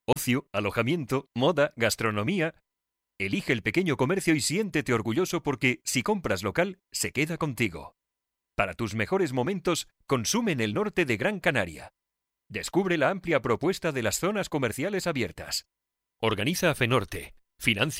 Ocio, alojamiento, moda, gastronomía. Elige el pequeño comercio y siéntete orgulloso porque, si compras local, se queda contigo. Para tus mejores momentos, consume en el norte de Gran Canaria. Descubre la amplia propuesta de las zonas comerciales abiertas. Organiza FENORTE. Financia